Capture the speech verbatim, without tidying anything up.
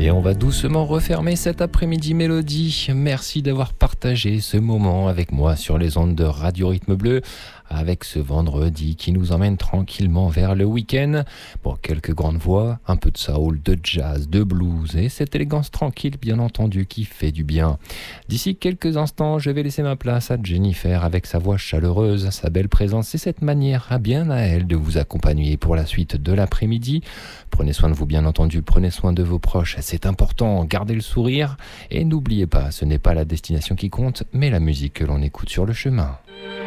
Et on va doucement refermer cet après-midi mélodie. Merci d'avoir partagé ce moment avec moi sur les ondes de Radio Rythme Bleu, avec ce vendredi qui nous emmène tranquillement vers le week-end. Bon, quelques grandes voix, un peu de soul, de jazz, de blues et cette élégance tranquille, bien entendu, qui fait du bien. D'ici quelques instants, je vais laisser ma place à Jennifer avec sa voix chaleureuse, sa belle présence et cette manière à bien à elle de vous accompagner pour la suite de l'après-midi. Prenez soin de vous, bien entendu, prenez soin de vos proches, c'est important, gardez le sourire et n'oubliez pas, ce n'est pas la destination qui compte, mais la musique que l'on écoute sur le chemin.